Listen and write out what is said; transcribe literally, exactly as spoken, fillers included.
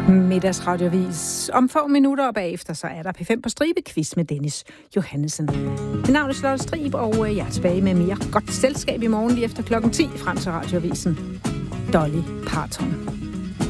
Middagsradiovis. Om få minutter og bagefter, så er der P fem på stribe quiz med Dennis Johannessen. Mit navn er Charlotte Strib, og jeg er tilbage med mere godt selskab i morgen lige efter klokken ti frem til radioavisen. Dolly Parton.